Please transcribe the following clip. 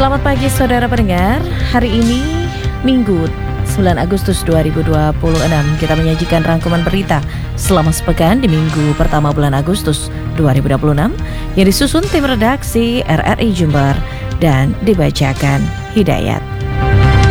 Selamat pagi saudara pendengar. Hari ini Minggu 9 Agustus 2026 kita menyajikan rangkuman berita selama sepekan di minggu pertama bulan Agustus 2026 yang disusun tim redaksi RRI Jember dan dibacakan Hidayat.